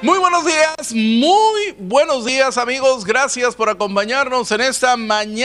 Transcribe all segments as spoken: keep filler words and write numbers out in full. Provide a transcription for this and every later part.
Muy buenos días, muy buenos días amigos, gracias por acompañarnos en esta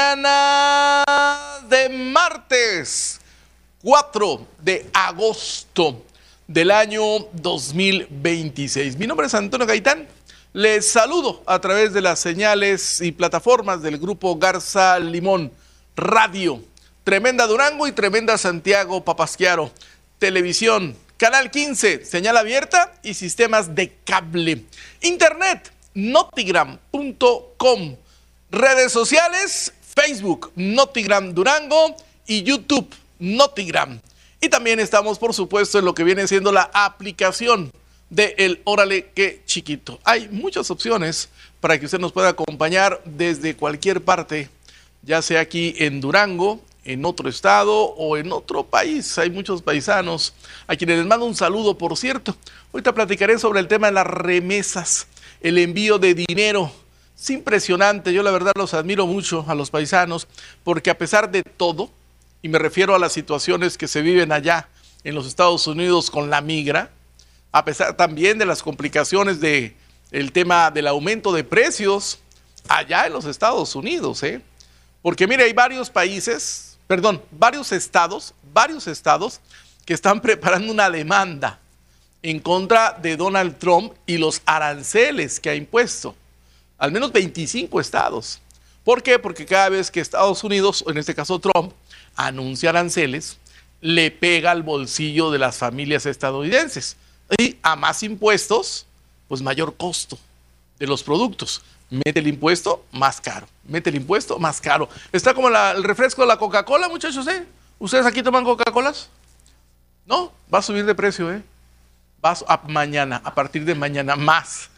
mañana de martes cuatro de agosto del año dos mil veintiséis. Mi nombre es Antonio Gaitán, les saludo a través de las señales y plataformas del grupo Garza Limón Radio, Tremenda Durango y Tremenda Santiago Papasquiaro, televisión, Canal quince, señal abierta y sistemas de cable. Internet, notigram punto com. Redes sociales, Facebook, Notigram Durango y YouTube, Notigram. Y también estamos, por supuesto, en lo que viene siendo la aplicación de El Órale Qué Chiquito. Hay muchas opciones para que usted nos pueda acompañar desde cualquier parte, ya sea aquí en Durango, en otro estado o en otro país. Hay muchos paisanos a quienes les mando un saludo, por cierto. Ahorita platicaré sobre el tema de las remesas, el envío de dinero. Es impresionante, yo la verdad los admiro mucho a los paisanos, porque a pesar de todo, y me refiero a las situaciones que se viven allá en los Estados Unidos con la migra, a pesar también de las complicaciones de el tema del aumento de precios allá en los Estados Unidos, ¿eh? Porque mire, hay varios países, perdón, varios estados, varios estados que están preparando una demanda en contra de Donald Trump y los aranceles que ha impuesto. Al menos veinticinco estados. ¿Por qué? Porque cada vez que Estados Unidos, o en este caso Trump, anuncia aranceles, le pega al bolsillo de las familias estadounidenses. Y a más impuestos, pues mayor costo de los productos. Mete el impuesto, más caro. Mete el impuesto, más caro. Está como la, el refresco de la Coca-Cola, muchachos, ¿eh? ¿Ustedes aquí toman Coca-Colas? No, va a subir de precio, ¿eh? Va a, a mañana, a partir de mañana, más.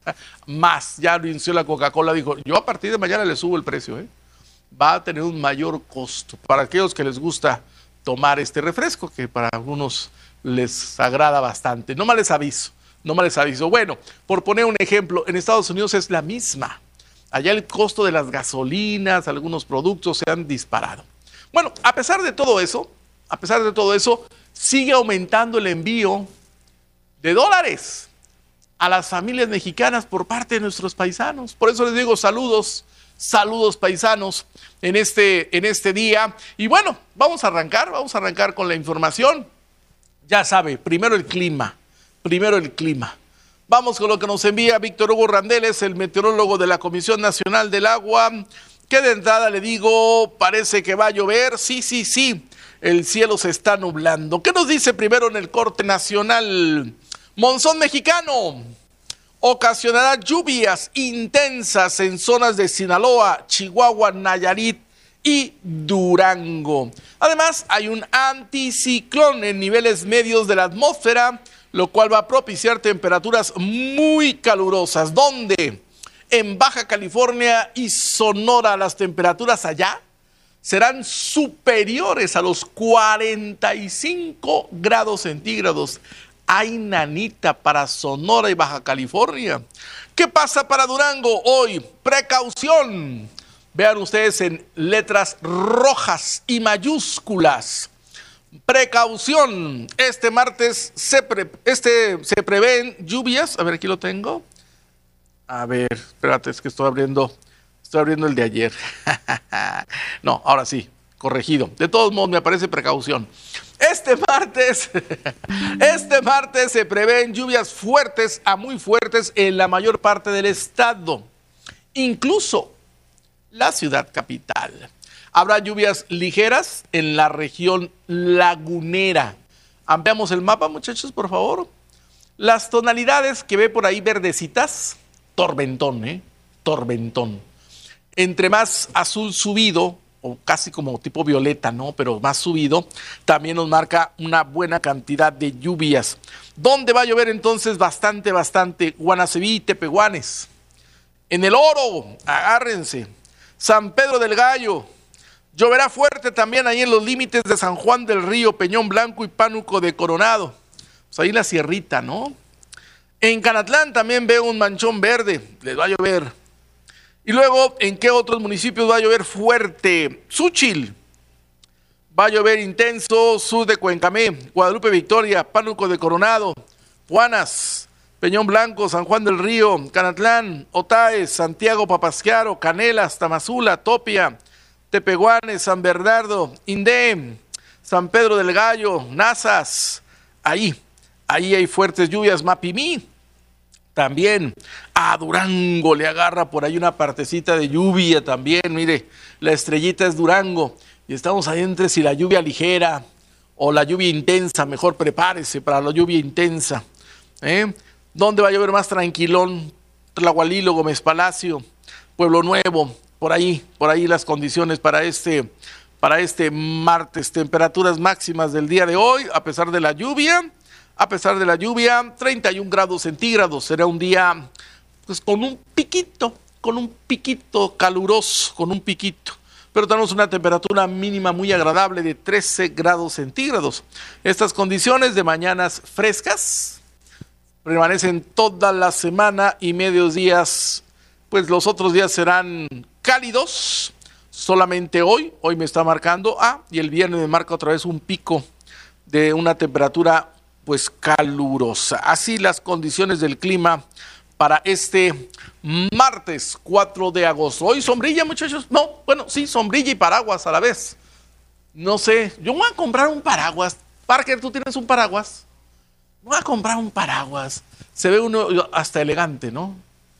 Más. Ya anunció la Coca-Cola, dijo, yo a partir de mañana le subo el precio, ¿eh? Va a tener un mayor costo para aquellos que les gusta tomar este refresco, que para algunos les agrada bastante. No más les aviso. No más les aviso. Bueno, por poner un ejemplo, en Estados Unidos es la misma. Allá el costo de las gasolinas, algunos productos se han disparado. Bueno, a pesar de todo eso, a pesar de todo eso, sigue aumentando el envío de dólares a las familias mexicanas por parte de nuestros paisanos. Por eso les digo saludos, saludos paisanos en este, en este día. Y bueno, vamos a arrancar, vamos a arrancar con la información. Ya sabe, primero el clima. Primero el clima. Vamos con lo que nos envía Víctor Hugo Randeles, el meteorólogo de la Comisión Nacional del Agua, que de entrada le digo, parece que va a llover. Sí, sí, sí, el cielo se está nublando. ¿Qué nos dice primero en el corte nacional? Monzón mexicano ocasionará lluvias intensas en zonas de Sinaloa, Chihuahua, Nayarit y Durango. Además, hay un anticiclón en niveles medios de la atmósfera, lo cual va a propiciar temperaturas muy calurosas. ¿Dónde? En Baja California y Sonora, las temperaturas allá serán superiores a los cuarenta y cinco grados centígrados. ¡Ay, nanita! Para Sonora y Baja California. ¿Qué pasa para Durango hoy? Precaución. Vean ustedes en letras rojas y mayúsculas. Precaución, este martes se, pre, este, se prevén lluvias. A ver, aquí lo tengo. A ver, espérate, es que estoy abriendo, estoy abriendo el de ayer. No, ahora sí, corregido. De todos modos me aparece precaución. Este martes, este martes se prevén lluvias fuertes a muy fuertes en la mayor parte del estado, incluso la ciudad capital. Habrá lluvias ligeras en la región lagunera. Ampliamos el mapa, muchachos, por favor. Las tonalidades que ve por ahí verdecitas, tormentón, ¿eh? Tormentón. Entre más azul subido, o casi como tipo violeta, ¿no? Pero más subido, también nos marca una buena cantidad de lluvias. ¿Dónde va a llover entonces? Bastante, bastante. Guanaceví y Tepehuanes. En el Oro, agárrense. San Pedro del Gallo. Lloverá fuerte también ahí en los límites de San Juan del Río, Peñón Blanco y Pánuco de Coronado. Pues ahí la sierrita, ¿no? En Canatlán también veo un manchón verde, les va a llover. Y luego, ¿en qué otros municipios va a llover fuerte? Xúchil, va a llover intenso, sur de Cuencamé, Guadalupe Victoria, Pánuco de Coronado, Juanas, Peñón Blanco, San Juan del Río, Canatlán, Otaes, Santiago Papasquiaro, Canelas, Tamazula, Topia, Tepehuanes, San Bernardo, Indem, San Pedro del Gallo, Nazas, ahí, ahí hay fuertes lluvias. Mapimí, también a Durango le agarra por ahí una partecita de lluvia también, mire, la estrellita es Durango, y estamos ahí entre si la lluvia ligera o la lluvia intensa, mejor prepárese para la lluvia intensa. ¿Eh? ¿Dónde va a llover más tranquilón? Tlahualilo, Gómez Palacio, Pueblo Nuevo, por ahí, por ahí las condiciones para este, para este martes. Temperaturas máximas del día de hoy, a pesar de la lluvia, a pesar de la lluvia, treinta y un grados centígrados. Será un día pues con un piquito, con un piquito caluroso, con un piquito. Pero tenemos una temperatura mínima muy agradable de trece grados centígrados. Estas condiciones de mañanas frescas permanecen toda la semana y medios días, pues los otros días serán cálidos. Solamente hoy, hoy me está marcando, ah, y el viernes me marca otra vez un pico de una temperatura pues calurosa. Así las condiciones del clima para este martes cuatro de agosto. Hoy sombrilla, muchachos. No, bueno, sí, sombrilla y paraguas a la vez. No sé, yo voy a comprar un paraguas. Parker, ¿tú tienes un paraguas? Voy a comprar un paraguas. Se ve uno hasta elegante, ¿no?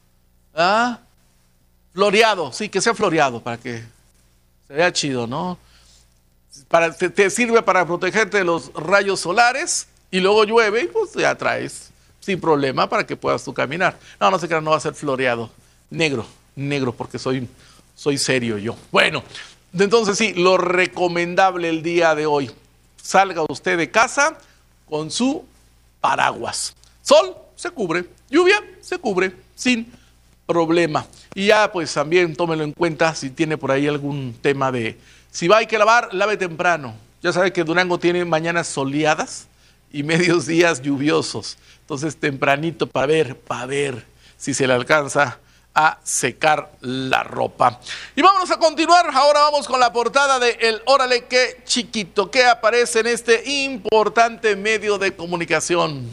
Ah, floreado, sí, que sea floreado para que se vea chido, ¿no? Para, te, te sirve para protegerte de los rayos solares y luego llueve y pues ya traes sin problema para que puedas tú caminar. No, no sé qué, no va a ser floreado. Negro, negro, porque soy, soy serio yo. Bueno, entonces sí, lo recomendable el día de hoy. Salga usted de casa con su paraguas. Sol, se cubre. Lluvia, se cubre. Sin problema. Y ya pues también tómelo en cuenta si tiene por ahí algún tema de... Si va hay que lavar, lave temprano. Ya sabe que Durango tiene mañanas soleadas y medios días lluviosos. Entonces tempranito para ver, para ver si se le alcanza a secar la ropa. Y vámonos a continuar. Ahora vamos con la portada de El Órale Qué Chiquito, que aparece en este importante medio de comunicación.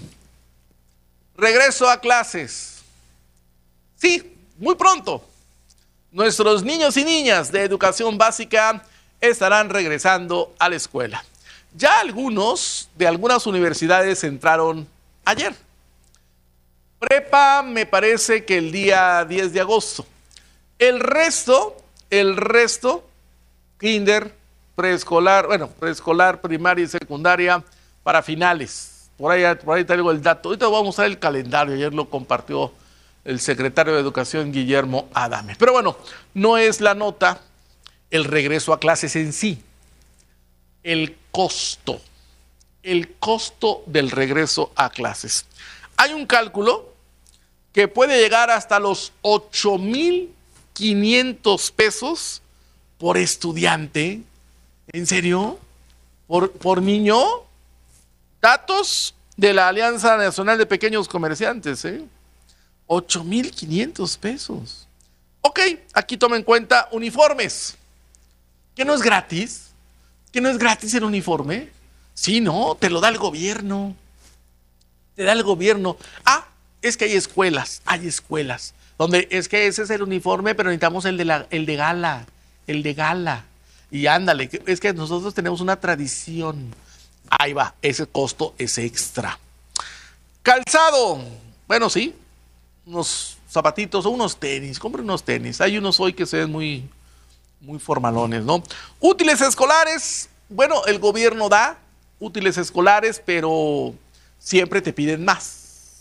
Regreso a clases. Sí, muy pronto. Nuestros niños y niñas de educación básica estarán regresando a la escuela. Ya algunos de algunas universidades entraron ayer. Prepa me parece que el día diez de agosto. El resto, el resto, kinder, preescolar, bueno, preescolar, primaria y secundaria para finales. Por ahí, por ahí traigo el dato. Ahorita vamos a mostrar el calendario. Ayer lo compartió el secretario de Educación, Guillermo Adame. Pero bueno, no es la nota el regreso a clases en sí. El costo, el costo del regreso a clases. Hay un cálculo que puede llegar hasta los ocho mil quinientos pesos por estudiante. ¿En serio? ¿Por, por niño? Datos de la Alianza Nacional de Pequeños Comerciantes, ¿eh? ocho mil quinientos pesos. Ok, aquí toma en cuenta uniformes. ¿Que no es gratis? ¿Que no es gratis el uniforme? Sí, no, te lo da el gobierno. Te da el gobierno. Ah, es que hay escuelas, hay escuelas, donde es que ese es el uniforme, pero necesitamos el de, la, el de gala, el de gala. Y ándale, es que nosotros tenemos una tradición. Ahí va, ese costo es extra. Calzado, bueno, sí, unos zapatitos o unos tenis, compre unos tenis. Hay unos hoy que se ven muy, muy formalones, ¿no? Útiles escolares, bueno, el gobierno da útiles escolares, pero siempre te piden más.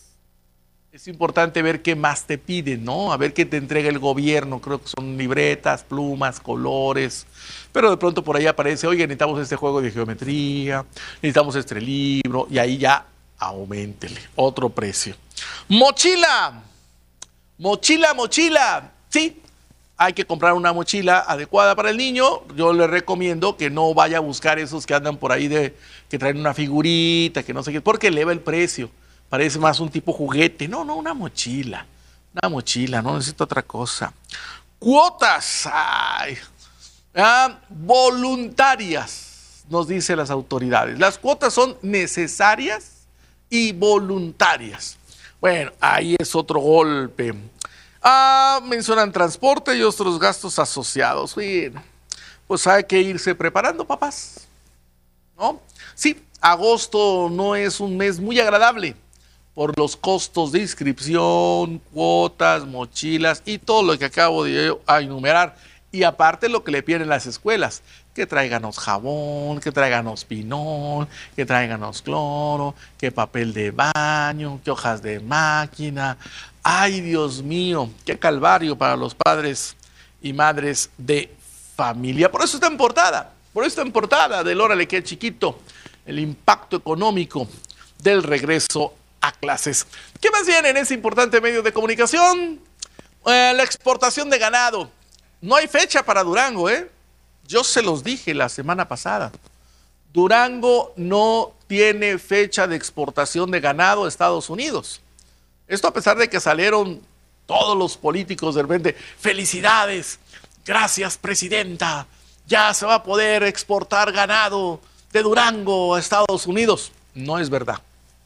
Es importante ver qué más te piden, ¿no? A ver qué te entrega el gobierno. Creo que son libretas, plumas, colores. Pero de pronto por ahí aparece, oye, necesitamos este juego de geometría, necesitamos este libro, y ahí ya auméntele, otro precio. Mochila, mochila, mochila. Sí, hay que comprar una mochila adecuada para el niño. Yo le recomiendo que no vaya a buscar esos que andan por ahí de que traen una figurita, que no sé qué, porque eleva el precio. Parece más un tipo juguete. No, no, una mochila. Una mochila, no necesito otra cosa. Cuotas. Ay. Ah, voluntarias, nos dicen las autoridades. Las cuotas son necesarias y voluntarias. Bueno, ahí es otro golpe. Ah, mencionan transporte y otros gastos asociados. Bueno, pues hay que irse preparando, papás, ¿no? Sí, agosto no es un mes muy agradable por los costos de inscripción, cuotas, mochilas y todo lo que acabo de enumerar. Y aparte lo que le piden las escuelas, que tráiganos jabón, que tráiganos pinol, que tráiganos cloro, que papel de baño, que hojas de máquina. Ay, Dios mío, qué calvario para los padres y madres de familia. Por eso está en portada, por eso está en portada del Órale que chiquito, el impacto económico del regreso a clases. ¿Qué más viene en ese importante medio de comunicación? Eh, la exportación de ganado. No hay fecha para Durango, ¿eh? Yo se los dije la semana pasada. Durango no tiene fecha de exportación de ganado a Estados Unidos. Esto a pesar de que salieron todos los políticos de repente. ¡Felicidades! ¡Gracias, presidenta! Ya se va a poder exportar ganado de Durango a Estados Unidos. No es verdad.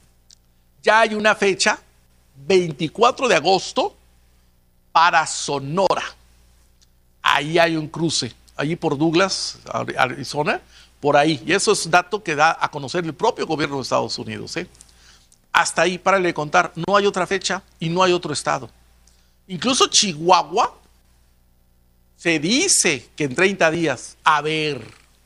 Ya hay una fecha, veinticuatro de agosto, para Sonora. Ahí hay un cruce, allí por Douglas, Arizona, por ahí. Y eso es dato que da a conocer el propio gobierno de Estados Unidos, ¿eh? Hasta ahí, párale de contar, no hay otra fecha y no hay otro estado. Incluso Chihuahua se dice que en treinta días, a ver.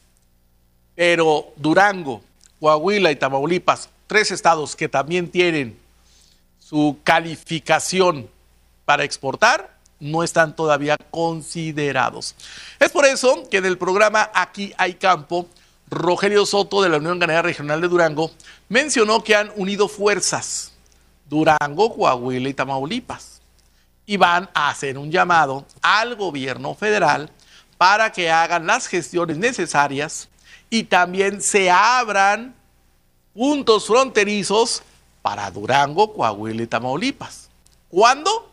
Pero Durango, Coahuila y Tamaulipas, tres estados que también tienen su calificación para exportar, no están todavía considerados. Es por eso que en el programa Aquí hay campo, Rogelio Soto de la Unión Ganadera Regional de Durango mencionó que han unido fuerzas Durango, Coahuila y Tamaulipas y van a hacer un llamado al gobierno federal para que hagan las gestiones necesarias y también se abran puntos fronterizos para Durango, Coahuila y Tamaulipas. ¿Cuándo?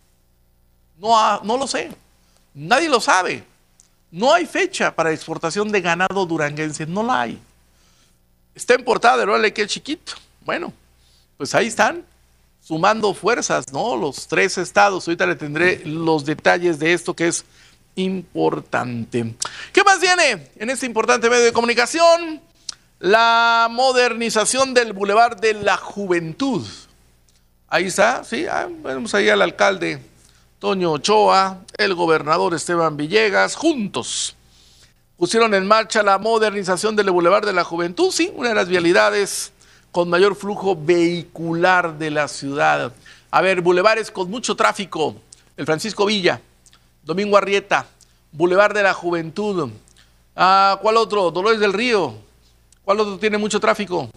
No, no lo sé, nadie lo sabe. No hay fecha para exportación de ganado duranguense, no la hay. Está en portada de Órale que chiquito. Bueno, pues ahí están, sumando fuerzas, ¿no? Los tres estados. Ahorita le tendré los detalles de esto que es importante. ¿Qué más viene en este importante medio de comunicación? La modernización del Boulevard de la Juventud. Ahí está, sí, ah, vemos ahí al alcalde Toño Ochoa, el gobernador Esteban Villegas, juntos pusieron en marcha la modernización del Boulevard de la Juventud, sí, una de las vialidades con mayor flujo vehicular de la ciudad. A ver, bulevares con mucho tráfico, el Francisco Villa, Domingo Arrieta, Boulevard de la Juventud. Ah, ¿cuál otro? Dolores del Río. ¿Cuál otro tiene mucho tráfico?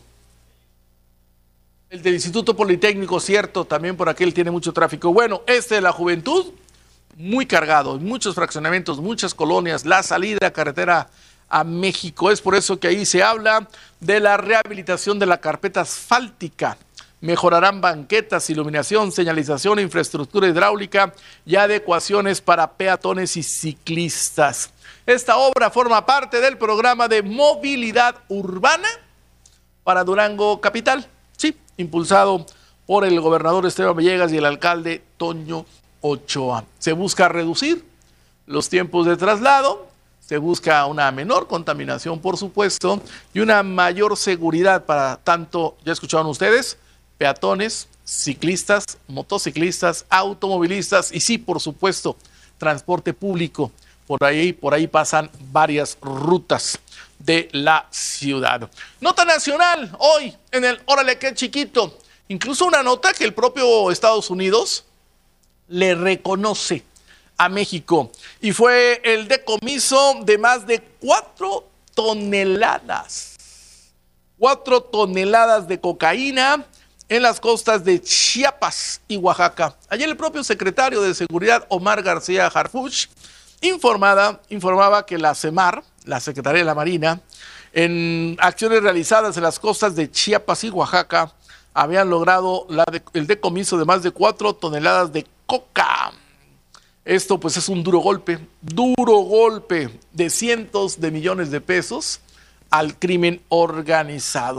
El del Instituto Politécnico, cierto, también por aquel tiene mucho tráfico. Bueno, este de la Juventud, muy cargado, muchos fraccionamientos, muchas colonias, la salida a carretera a México. Es por eso que ahí se habla de la rehabilitación de la carpeta asfáltica. Mejorarán banquetas, iluminación, señalización, infraestructura hidráulica y adecuaciones para peatones y ciclistas. Esta obra forma parte del programa de movilidad urbana para Durango Capital. Sí, impulsado por el gobernador Esteban Villegas y el alcalde Toño Ochoa. Se busca reducir los tiempos de traslado, se busca una menor contaminación, por supuesto, y una mayor seguridad para tanto, ya escucharon ustedes, peatones, ciclistas, motociclistas, automovilistas y sí, por supuesto, transporte público. Por ahí, por ahí pasan varias rutas de la ciudad. Nota nacional, hoy en el Órale que chiquito, incluso una nota que el propio Estados Unidos le reconoce a México y fue el decomiso de más de cuatro toneladas, cuatro toneladas de cocaína en las costas de Chiapas y Oaxaca. Ayer el propio secretario de Seguridad, Omar García Harfuch, informada, informaba que la CEMAR, la Secretaría de la Marina, en acciones realizadas en las costas de Chiapas y Oaxaca, habían logrado la de, el decomiso de más de cuatro toneladas de coca. Esto pues es un duro golpe, duro golpe de cientos de millones de pesos al crimen organizado.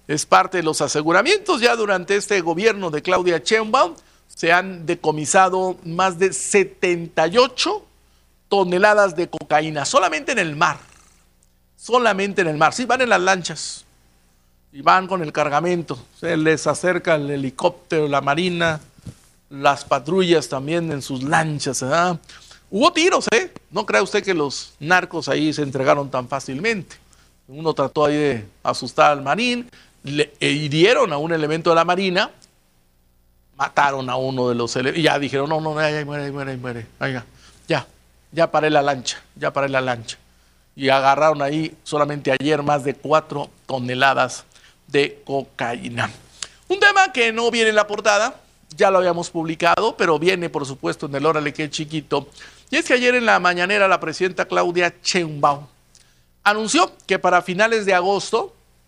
Es parte de los aseguramientos. Ya durante este gobierno de Claudia Sheinbaum se han decomisado más de setenta y ocho toneladas de cocaína, solamente en el mar. Solamente en el mar. Sí, van en las lanchas y van con el cargamento. Se les acerca el helicóptero, la marina, las patrullas también en sus lanchas. ¿eh? Hubo tiros, ¿eh? No crea usted que los narcos ahí se entregaron tan fácilmente. Uno trató ahí de asustar al marín, le hirieron a un elemento de la marina, mataron a uno de los elementos, y ya dijeron, no, no, ya, ya muere, muere, muere, ya, ya, ya paré la lancha, ya paré la lancha. Y agarraron ahí solamente ayer más de cuatro toneladas de cocaína. Un tema que no viene en la portada, ya lo habíamos publicado, pero viene por supuesto en el Órale que chiquito. Y es que ayer en la mañanera la presidenta Claudia Sheinbaum anunció que para finales de agosto,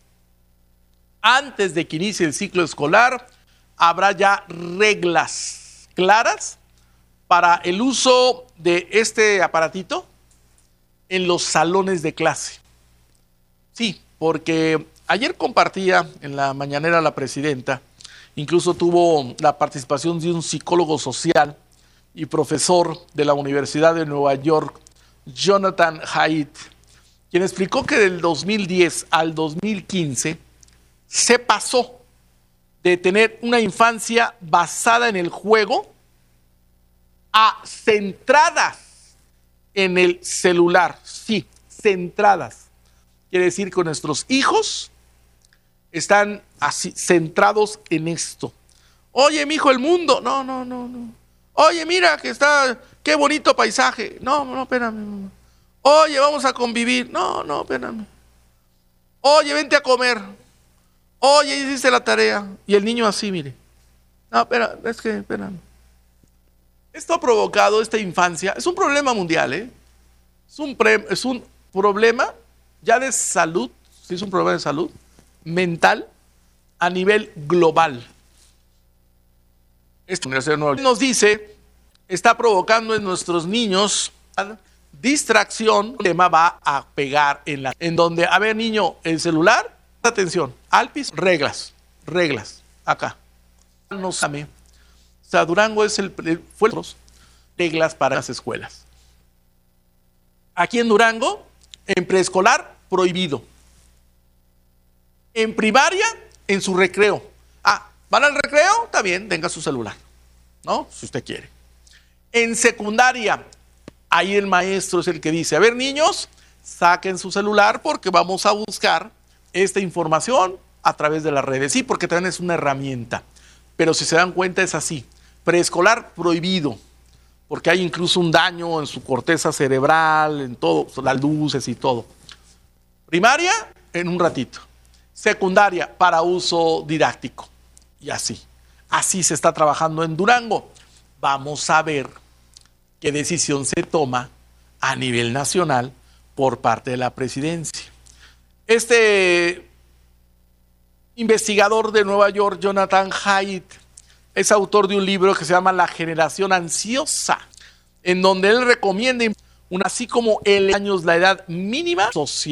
antes de que inicie el ciclo escolar, habrá ya reglas claras para el uso de este aparatito en los salones de clase. Sí, porque ayer compartía en la mañanera la presidenta, incluso tuvo la participación de un psicólogo social y profesor de la Universidad de Nueva York, Jonathan Haidt, quien explicó que del dos mil diez al dos mil quince se pasó de tener una infancia basada en el juego a centradas en el celular. Sí, centradas. Quiere decir que nuestros hijos están así, centrados en esto. Oye, mijo, el mundo. No, no, no, no. Oye, mira que está, qué bonito paisaje. No, no, espérame. Oye, vamos a convivir. No, no, espérame. Oye, vente a comer. Oye, hiciste la tarea. Y el niño así, mire. No, espera, es que, espérame. Esto ha provocado esta infancia. Es un problema mundial, ¿eh? Es un, pre, es un problema ya de salud, sí es un problema de salud mental a nivel global. Esta Universidad de Nueva York nos dice, está provocando en nuestros niños distracción. El tema va a pegar en la, en donde, a ver, niño, el celular, atención, Alpis, reglas, reglas, acá. No sabe. O sea, Durango es el, fue los reglas para las escuelas. Aquí en Durango, en preescolar, prohibido. En primaria, en su recreo. Ah, ¿van al recreo? Está bien, tenga su celular, ¿no? Si usted quiere. En secundaria, ahí el maestro es el que dice, a ver, niños, saquen su celular porque vamos a buscar esta información a través de las redes. Sí, porque también es una herramienta. Pero si se dan cuenta es así. Preescolar prohibido, porque hay incluso un daño en su corteza cerebral, en todo, las luces y todo. Primaria, en un ratito. Secundaria, para uso didáctico. Y así. Así se está trabajando en Durango. Vamos a ver qué decisión se toma a nivel nacional por parte de la presidencia. Este investigador de Nueva York, Jonathan Haidt, es autor de un libro que se llama La generación ansiosa, en donde él recomienda, una, así como el años la edad mínima social.